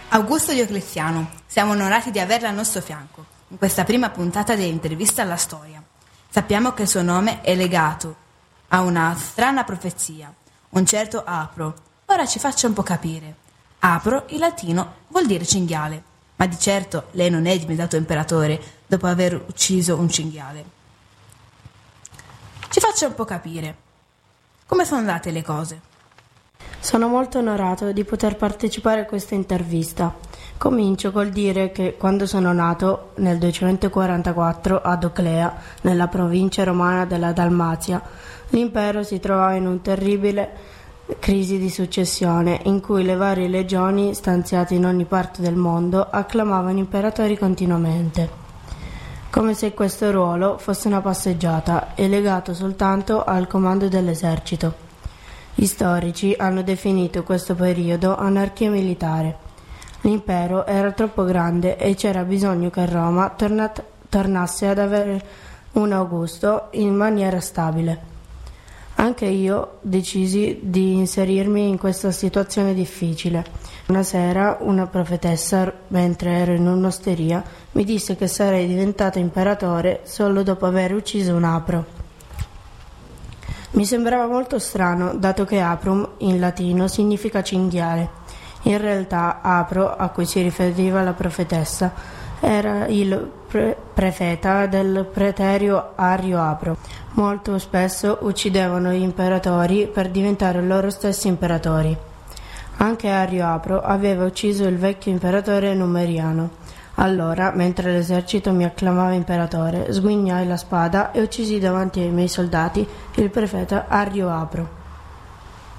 Augusto Diocleziano, siamo onorati di averla al nostro fianco in questa prima puntata dell'intervista alla storia. Sappiamo che il suo nome è legato a una strana profezia, un certo Apro. Ora ci faccia un po' capire. Apro in latino vuol dire cinghiale, ma di certo lei non è diventato imperatore dopo aver ucciso un cinghiale. Ci faccia un po' capire. Come sono andate le cose? Sono molto onorato di poter partecipare a questa intervista. Comincio col dire che quando sono nato, nel 244, ad Oclea, nella provincia romana della Dalmazia, l'impero si trovava in una terribile crisi di successione, in cui le varie legioni, stanziate in ogni parte del mondo, acclamavano imperatori continuamente, come se questo ruolo fosse una passeggiata e legato soltanto al comando dell'esercito. Gli storici hanno definito questo periodo anarchia militare. L'impero era troppo grande e c'era bisogno che Roma tornasse ad avere un Augusto in maniera stabile. Anche io decisi di inserirmi in questa situazione difficile. Una sera una profetessa, mentre ero in un'osteria, mi disse che sarei diventato imperatore solo dopo aver ucciso un Apro. Mi sembrava molto strano, dato che Aprum in latino significa cinghiale. In realtà Apro, a cui si riferiva la profetessa, era il prefeta del preterio Arrio Apro. Molto spesso uccidevano gli imperatori per diventare loro stessi imperatori. Anche Arrio Apro aveva ucciso il vecchio imperatore Numeriano. Allora, mentre l'esercito mi acclamava imperatore, sguignai la spada e uccisi davanti ai miei soldati il prefeta Arrio Apro.